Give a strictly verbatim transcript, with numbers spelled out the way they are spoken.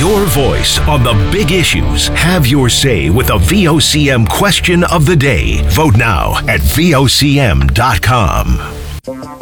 your voice on the big issues. Have your say with a V O C M question of the day. Vote now at V O C M dot com.